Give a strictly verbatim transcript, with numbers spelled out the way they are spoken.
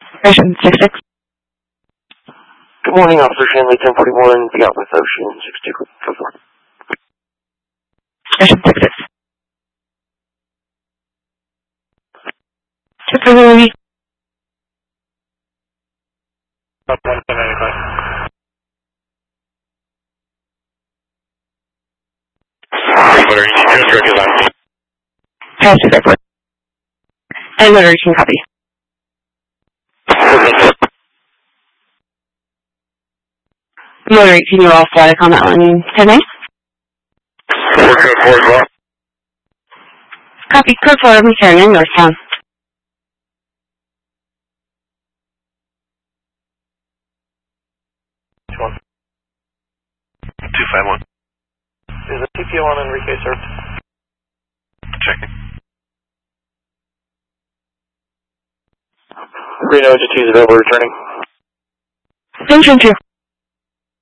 Ocean six six. Good morning, Officer Shanley, ten forty-one, be out with Ocean six two, go for it. Ocean six six. six seven eight. Up one seven eight five. Motor eighteen, just direct left. Pass to airport. And motor eighteen copy. Motor eighteen, you're all static on that one. ten eight. Four code four as well. Copy. Code four, I'm carrying in Northtown. two five one. Is the T P O on Enrique, sir? Checking. Reno, just use it over, returning. Engine two.